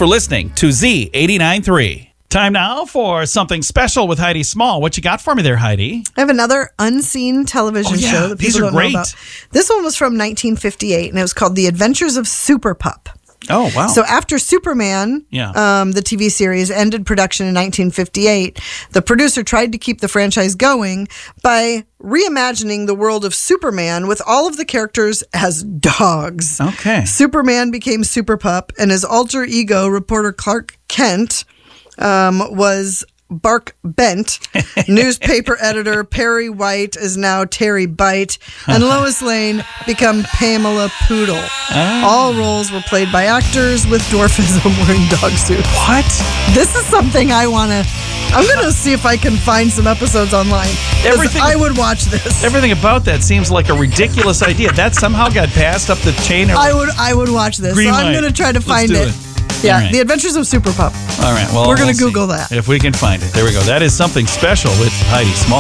for listening to Z89.3. Time now for something special with Heidi Small. What you got for me there, Heidi? I have another unseen television show that people don't know about. This one was from 1958, and it was called The Adventures of Super Pup. Oh, wow. So after Superman, the TV series, ended production in 1958, the producer tried to keep the franchise going by reimagining the world of Superman with all of the characters as dogs. Okay. Superman became Super Pup, and his alter ego, reporter Clark Kent, was Bark Bent. Newspaper editor Perry White is now Terry Bite, and Lois Lane become Pamela Poodle. All roles were played by actors with dwarfism wearing dog suits. What? This is something I'm going to see if I can find some episodes online. I would watch this. Everything about that seems like a ridiculous idea. That somehow got passed up the chain. I would watch this. So I'm going to try to find it. Yeah, right. The Adventures of Super Pup. All right. Well, we're going to Google that. If we can find it. There we go. That is something special with Heidi Small.